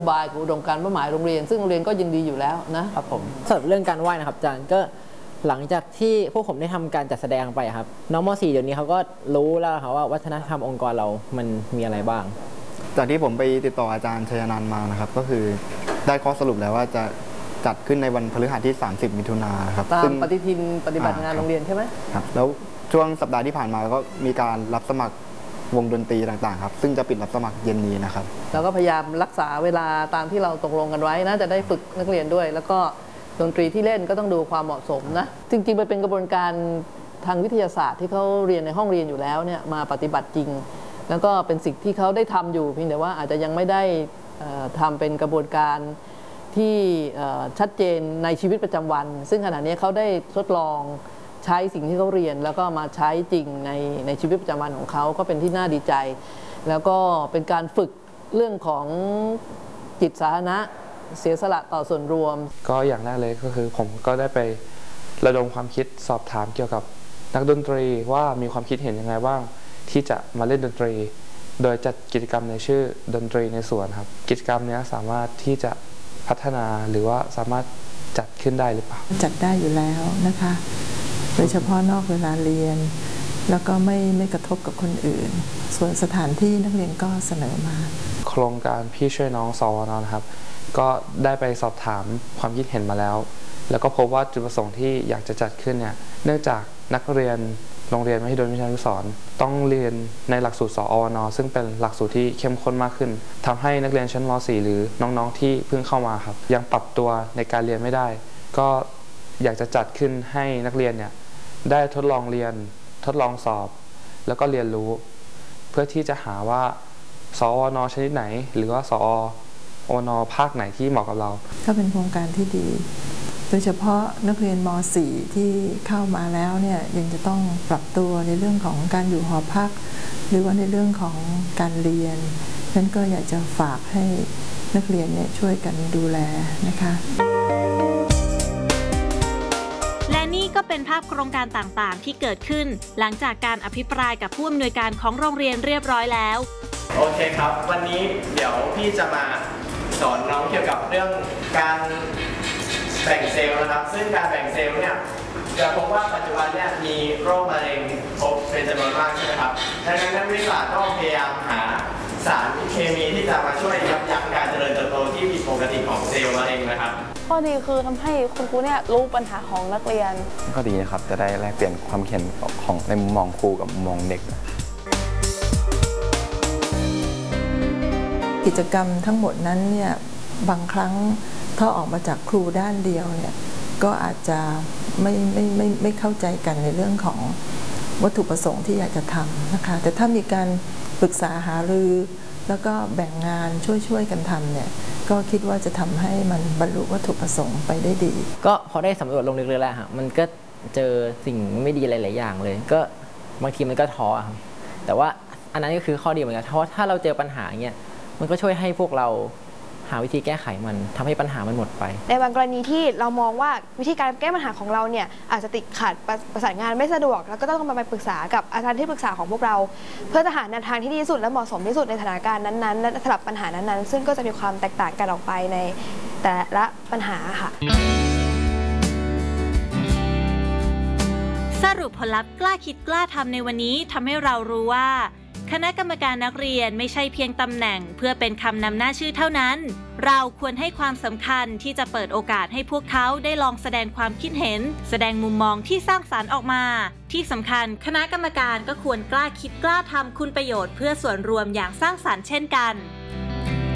บายอุดมการณ์เป้าหมายโรงเรียนซึ่งโรงเรียนก็ยินดีอยู่แล้วนะครับผมสำหรับเรื่องการไหว้นะครับอาจารย์ก็หลังจากที่พวกผมได้ทำการจัดแสดงไปครับน้องม .4 เดี๋ยวนี้เขาก็รู้แล้วครับว่าวัฒนธรรมองค์กรเรามันมีอะไรบ้างจากที่ผมไปติดต่ออาจารย์ชยนันท์มานะครับก็คือได้ข้อสรุปแล้วว่าจะจัดขึ้นในวันพฤหัสที่30 มิถุนายนครับตามปฏิทินปฏิบัติงานโรงเรียนใช่ไหมครับแล้วช่วงสัปดาห์ที่ผ่านมาก็มีการรับสมัครวงดนตรีต่างๆครับซึ่งจะปิดรับสมัครเย็นนี้นะครับเราก็พยายามรักษาเวลาตามที่เราตกลงกันไว้นะจะได้ฝึกนักเรียนด้วยแล้วก็ดนตรีที่เล่นก็ต้องดูความเหมาะสมนะจริงๆมันเป็นกระบวนการทางวิทยาศาสตร์ที่เขาเรียนในห้องเรียนอยู่แล้วเนี่ยมาปฏิบัติจริงแล้วก็เป็นสิ่งที่เขาได้ทำอยู่เพียงแต่ว่าอาจจะยังไม่ได้ทำเป็นกระบวนการที่ชัดเจนในชีวิตประจำวันซึ่งขณะนี้เขาได้ทดลองใช้สิ่งที่เขาเรียนแล้วก็มาใช้จริงในชีวิตประจำวันของเขาก็เป็นที่น่าดีใจแล้วก็เป็นการฝึกเรื่องของจิตสาธารณะเสียสละต่อส่วนรวมก็อย่างแรกเลยก็คือผมก็ได้ไประดมความคิดสอบถามเกี่ยวกับนักดนตรีว่ามีความคิดเห็นยังไงบ้างที่จะมาเล่นดนตรีโดยจัดกิจกรรมในชื่อดนตรีในสวนครับกิจกรรมนี้สามารถที่จะพัฒนาหรือว่าสามารถจัดขึ้นได้หรือเปล่าจัดได้อยู่แล้วนะคะโดยเฉพาะนอกเวลาเรียนแล้วก็ไม่กระทบกับคนอื่นส่วนสถานที่นักเรียนก็เสนอมาโครงการพี่ช่วยน้องสวนนะครับก็ได้ไปสอบถามความคิดเห็นมาแล้วแล้วก็พบว่าจุดประสงค์ที่อยากจะจัดขึ้นเนี่ยเนื่องจากนักเรียนโรงเรียนมหิดลวิชานุสรณ์ต้องเรียนในหลักสูตรสอวนซึ่งเป็นหลักสูตรที่เข้มข้นมากขึ้นทำให้นักเรียนชั้นม .4 หรือน้องๆที่เพิ่งเข้ามาครับยังปรับตัวในการเรียนไม่ได้ก็อยากจะจัดขึ้นให้นักเรียนเนี่ยได้ทดลองเรียนทดลองสอบแล้วก็เรียนรู้เพื่อที่จะหาว่าสอวนชนิดไหนหรือว่าสอวนภาคไหนที่เหมาะกับเราก็เป็นโครงการที่ดีโดยเฉพาะนักเรียนม .4 ที่เข้ามาแล้วเนี่ยยังจะต้องปรับตัวในเรื่องของการอยู่หอพักหรือว่าในเรื่องของการเรียนนั้นก็อยากจะฝากให้นักเรียนเนี่ยช่วยกันดูแลนะคะและนี่ก็เป็นภาพโครงการต่างๆที่เกิดขึ้นหลังจากการอภิปรายกับผู้อำนวยการของโรงเรียนเรียบร้อยแล้วโอเคครับวันนี้เดี๋ยวพี่จะมาสอนน้องเกี่ยวกับเรื่องการแบ่งเซลล์นะครับซึ่งการแบ่งเซลล์เนี่ยจะพบว่าปัจจุบันเนี่ยมีโรคมะเร็งพบเป็นจำนวนมากใช่ไหมครับดังนั้นนักวิทยาศาสตร์ต้องพยายามหาสารเคมีที่จะมาช่วยยับยั้งการเจริญเติบโตที่ผิดปกติของเซลล์มะเร็งนะครับข้อดีคือทำให้คุณครูเนี่ยรู้ปัญหาของนักเรียนก็ดีนะครับจะได้แลกเปลี่ยนความเห็นของในมุมมองครูกับมุมมองเด็กกิจกรรมทั้งหมดนั้นเนี่ยบางครั้งถ้าออกมาจากครูด้านเดียวเนี่ยก็อาจจะไม่เข้าใจกันในเรื่องของวัตถุประสงค์ที่อยากจะทำนะคะแต่ถ้ามีการปรึกษาหารือแล้วก็แบ่งงานช่วยกันทำเนี่ยก็คิดว่าจะทำให้มันบรรลุวัตถุประสงค์ไปได้ดีก็พอได้สำรวจลงลึกๆแล้วฮะมันก็เจอสิ่งไม่ดีหลายๆอย่างเลยก็บางทีมันก็ท้อครับแต่ว่าอันนั้นก็คือข้อดีเหมือนกันเพราะถ้าเราเจอปัญหาเงี้ยมันก็ช่วยให้พวกเราหาวิธีแก้ไขมันทำให้ปัญหามันหมดไปในบางกรณีที่เรามองว่าวิธีการแก้ปัญหาของเราเนี่ยอาจจะติดขัดประสานงานไม่สะดวกแล้วก็ต้องมาปรึกษากับอาจารย์ที่ปรึกษาของพวกเราเพื่อจะหาแนวทางที่ดีที่สุดและเหมาะสมที่สุดในสถานการณ์นั้นๆและสำหรับปัญหานั้นๆซึ่งก็จะมีความแตกต่างกันออกไปในแต่ละปัญหาค่ะสรุปผลลัพธ์กล้าคิดกล้าทำในวันนี้ทำให้เรารู้ว่าคณะกรรมการนักเรียนไม่ใช่เพียงตำแหน่งเพื่อเป็นคำนำหน้าชื่อเท่านั้นเราควรให้ความสำคัญที่จะเปิดโอกาสให้พวกเขาได้ลองแสดงความคิดเห็นแสดงมุมมองที่สร้างสรรค์ออกมาที่สำคัญคณะกรรมการก็ควรกล้าคิดกล้าทำคุณประโยชน์เพื่อส่วนรวมอย่างสร้างสรรค์เช่นกัน